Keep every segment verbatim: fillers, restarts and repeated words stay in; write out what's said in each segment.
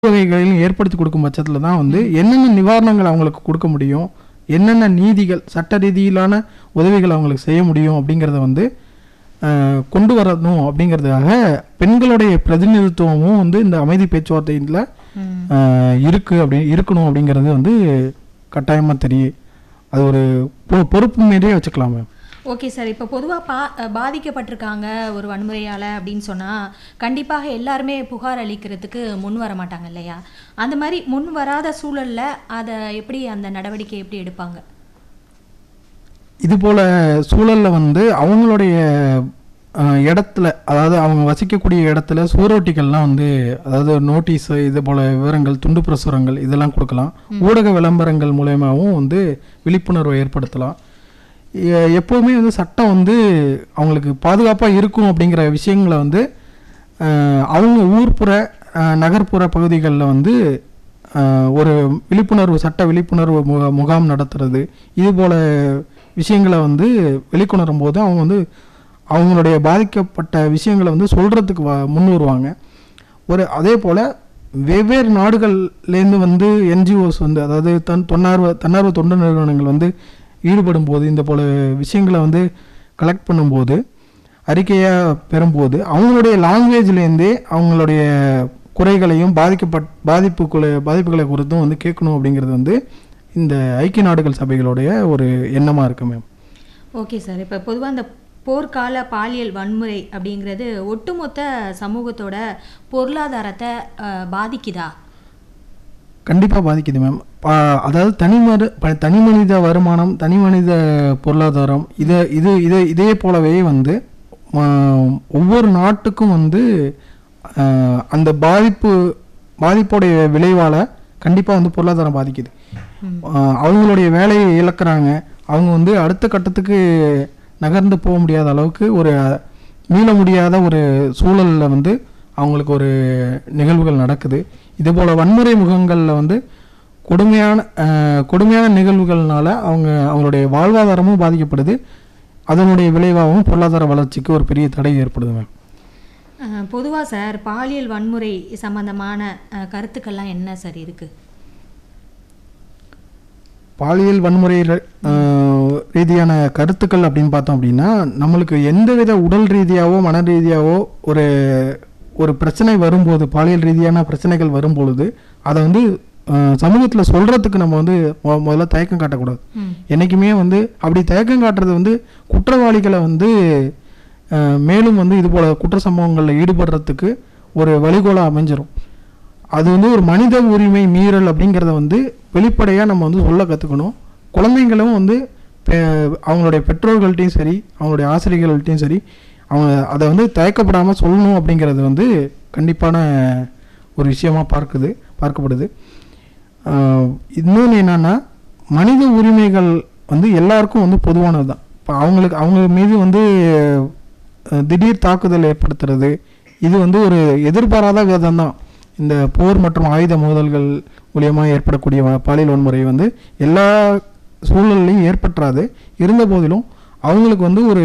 வகைகளையும் ஏற்படுத்தி கொடுக்கும் பட்சத்தில் தான் வந்து என்னென்ன நிவாரணங்கள் அவங்களுக்கு கொடுக்க முடியும், என்னென்ன நீதிகள் சட்ட ரீதியிலான உதவிகள் அவங்களுக்கு செய்ய முடியும் அப்படிங்கிறத வந்து கொண்டு வரணும். அப்படிங்கிறதுக்காக பெண்களுடைய பிரதிநிதித்துவமும் வந்து இந்த அமைதி பேச்சுவார்த்தையில் இருக்கு அப்படி இருக்கணும் அப்படிங்கிறது வந்து கட்டாயமாக தெரியும். அது ஒரு பொறுப்பு மீறியே வச்சுக்கலாம் மேம். Okay sir. இப்போ பொதுவாக பா பாதிக்கப்பட்டிருக்காங்க ஒரு வன்முறையால் அப்படின்னு சொன்னால் கண்டிப்பாக எல்லாருமே புகார் அளிக்கிறதுக்கு முன் வர மாட்டாங்க இல்லையா? அந்த மாதிரி முன் வராத சூழலில் அதை எப்படி அந்த நடவடிக்கை எப்படி எடுப்பாங்க? இது போல் சூழலில் வந்து அவங்களுடைய இடத்துல, அதாவது அவங்க வசிக்கக்கூடிய இடத்துல சுவரொட்டிகள்லாம் வந்து, அதாவது நோட்டீஸு, இது போல் விவரங்கள், துண்டு பிரசுரங்கள் இதெல்லாம் கொடுக்கலாம். ஊடக விளம்பரங்கள் மூலயமாவும் வந்து விழிப்புணர்வை ஏற்படுத்தலாம். எப்போவுமே வந்து சட்டம் வந்து அவங்களுக்கு பாதுகாப்பாக இருக்கும் அப்படிங்கிற விஷயங்களை வந்து அவங்க ஊர்ப்புற நகர்ப்புற பகுதிகளில் வந்து ஒரு விழிப்புணர்வு சட்ட விழிப்புணர்வு முக முகாம் நடத்துறது, இது போல் விஷயங்களை வந்து வெளிக்கொணரும் போது அவங்க வந்து அவங்களுடைய பாதிக்கப்பட்ட விஷயங்களை வந்து சொல்கிறதுக்கு வ முன் வருவாங்க. ஒரு அதே போல் வெவ்வேறு நாடுகள்லேருந்து வந்து என்ஜிஓஸ் வந்து, அதாவது தன் தன்னார்வ தன்னார்வ தொண்டு நிறுவனங்கள் வந்து ஈடுபடும் போது, இந்த போல் விஷயங்களை வந்து கலெக்ட் பண்ணும்போது, அறிக்கையாக பெறும்போது அவங்களுடைய லாங்குவேஜ்லேருந்தே அவங்களுடைய குறைகளையும் பாதிக்கப்பட் பாதிப்புக்குள்ள பாதிப்புகளை குறித்தும் வந்து கேட்கணும் அப்படிங்கிறது வந்து இந்த ஐக்கிய நாடுகள் சபைகளுடைய ஒரு எண்ணமாக இருக்கு மேம். Okay sir. இப்போ பொதுவாக அந்த போர்க்கால பாலியல் வன்முறை அப்படிங்கிறது ஒட்டுமொத்த சமூகத்தோட பொருளாதாரத்தை பாதிக்குதா? கண்டிப்பாக பாதிக்குது மேம். அதாவது தனிமரு தனி மனித வருமானம், தனி மனித பொருளாதாரம், இதை இது இதை இதே போலவே வந்து ஒவ்வொரு நாட்டுக்கும் வந்து அந்த பாதிப்பு பாதிப்புடைய விளைவால் கண்டிப்பாக வந்து பொருளாதாரம் பாதிக்குது. அவங்களுடைய வேலையை இழக்கிறாங்க. அவங்க வந்து அடுத்த கட்டத்துக்கு நகர்ந்து போக முடியாத அளவுக்கு ஒரு மீள முடியாத ஒரு சூழலில் வந்து அவங்களுக்கு ஒரு நிகழ்வுகள் நடக்குது. இதுபோல் வன்முறை முகங்களில் வந்து கொடுமையான கொடுமையான நிகழ்வுகள்னால அவங்க அவங்களுடைய வாழ்வாதாரமும் பாதிக்கப்படுது. அதனுடைய விளைவாகவும் பொருளாதார வளர்ச்சிக்கு ஒரு பெரிய தடை ஏற்படுது மேம். பொதுவாக சார் பாலியல் வன்முறை சம்பந்தமான கருத்துக்கள்லாம் என்ன சார் இருக்குது? பாலியல் வன்முறை ரீதியான கருத்துக்கள் அப்படின்னு பார்த்தோம் அப்படின்னா, நம்மளுக்கு எந்தவித உடல் ரீதியாகவோ மன ரீதியாகவோ ஒரு ஒரு பிரச்சனை வரும்போது, பாலியல் ரீதியான பிரச்சனைகள் வரும்பொழுது அதை வந்து சமூகத்தில் சொல்கிறதுக்கு நம்ம வந்து முதல்ல தயக்கம் காட்டக்கூடாது. என்றைக்குமே வந்து அப்படி தயக்கம் காட்டுறது வந்து குற்றவாளிகளை வந்து மேலும் வந்து இது போல் குற்ற சம்பவங்களில் ஈடுபடுறதுக்கு ஒரு வழிகோலாக அமைஞ்சிரும். அது வந்து ஒரு மனித உரிமை மீறல் அப்படிங்கிறத வந்து வெளிப்படையாக நம்ம வந்து சொல்ல கற்றுக்கணும். குழந்தைங்களும் வந்து அவங்களுடைய பெற்றோர்கள்ட்டையும் சரி, அவங்களுடைய ஆசிரியர்கள்ட்டையும் சரி, அவங்க அதை வந்து தயக்கப்படாமல் சொல்லணும் அப்படிங்கிறது வந்து கண்டிப்பான ஒரு விஷயமாக பார்க்குது பார்க்கப்படுது. இன்னொன்று என்னென்னா, மனித உரிமைகள் வந்து எல்லாருக்கும் வந்து பொதுவானது தான். இப்போ அவங்களுக்கு அவங்க மீது வந்து திடீர் தாக்குதல் ஏற்படுத்துறது, இது வந்து ஒரு எதிர்பாராத விதம் தான். இந்த போர் மற்றும் ஆயுத மோதல்கள் மூலியமாக ஏற்படக்கூடிய பாலியல் வன்முறை வந்து எல்லா சூழல்லையும் ஏற்பட்டுறாது. இருந்த போதிலும் அவங்களுக்கு வந்து ஒரு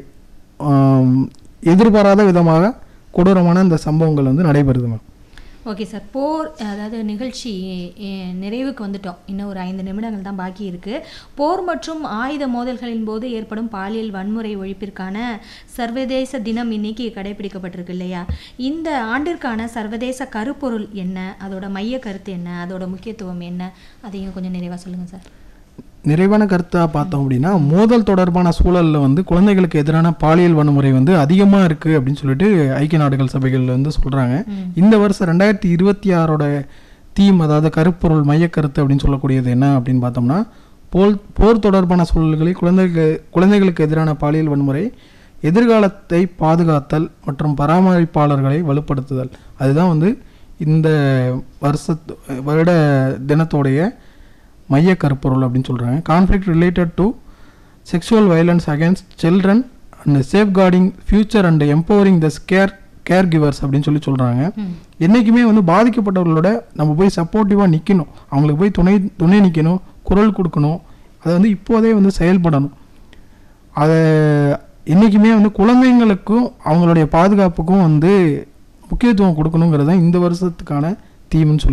எதிர்பாராத விதமாக கொடூரமான இந்த சம்பவங்கள் வந்து நடைபெறுது மேம். Okay sir. போர் அதாவது நிகழ்ச்சி நிறைவுக்கு வந்துட்டோம். இன்னும் ஒரு ஐந்து நிமிடங்கள் தான் பாக்கி இருக்குது. போர் மற்றும் ஆயுத மோதல்களின் போது ஏற்படும் பாலியல் வன்முறை ஒழிப்பிற்கான சர்வதேச தினம் இன்னைக்கு கடைபிடிக்கப்பட்டிருக்கு இல்லையா? இந்த ஆண்டிற்கான சர்வதேச கருப்பொருள் என்ன, அதோட மைய கருத்து என்ன, அதோட முக்கியத்துவம் என்ன, அதையும் கொஞ்சம் நிறைவாக சொல்லுங்கள் சார். நிறைவான கருத்தாக பார்த்தோம் அப்படின்னா, மோதல் தொடர்பான சூழலில் வந்து குழந்தைகளுக்கு எதிரான பாலியல் வன்முறை வந்து அதிகமாக இருக்குது அப்படின்னு சொல்லிட்டு ஐக்கிய நாடுகள் சபைகள் வந்து சொல்கிறாங்க. இந்த வருஷம் ரெண்டாயிரத்தி இருபத்தி ஆறோட தீம், அதாவது கருப்பொருள் மைய கருத்து அப்படின்னு சொல்லக்கூடியது என்ன அப்படின்னு பார்த்தோம்னா, போர் போர் தொடர்பான சூழல்களில் குழந்தைகள் குழந்தைகளுக்கு எதிரான பாலியல் வன்முறை, எதிர்காலத்தை பாதுகாத்தல் மற்றும் பராமரிப்பாளர்களை வலுப்படுத்துதல். அதுதான் வந்து இந்த வருஷ வருட தினத்தோடைய மைய கருப்பொருள் அப்படின்னு சொல்கிறாங்க. Conflict related to sexual violence against children and safeguarding future and empowering the care care givers அப்படின்னு சொல்லி சொல்கிறாங்க. என்றைக்குமே வந்து பாதிக்கப்பட்டவர்களோட நம்ம போய் சப்போர்ட்டிவாக நிற்கணும், அவங்களுக்கு போய் துணை துணை நிற்கணும், குரல் கொடுக்கணும். அதை வந்து இப்போதே வந்து செயல்படணும். அதை என்றைக்குமே வந்து குழந்தைங்களுக்கும் அவங்களுடைய பாதுகாப்புக்கும் வந்து முக்கியத்துவம் கொடுக்கணுங்கிறது தான் இந்த வருஷத்துக்கான தீம்னு சொல்லி